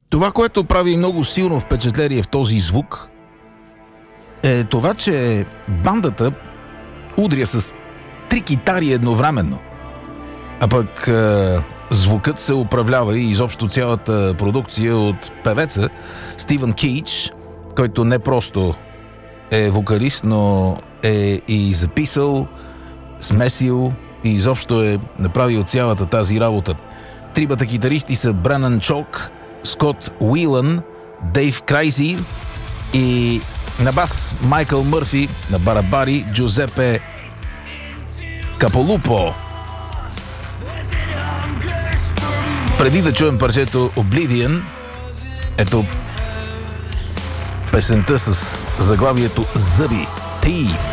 Това, което прави много силно впечатление в този звук, е това, че бандата удря с 3 китари едновременно. А пък звукът се управлява и изобщо цялата продукция от певеца Стивън Кейдж, който не просто е вокалист, но е и записал, смесил и изобщо е направил цялата тази работа. Тримата китаристи са Бренан Чок, Скот Уилън, Дейв Крайзи и на бас Майкъл Мърфи, на барабари Джузепе Каполупо. Преди да чуем парчето Oblivion, ето песента с заглавието Зъби, Teeth.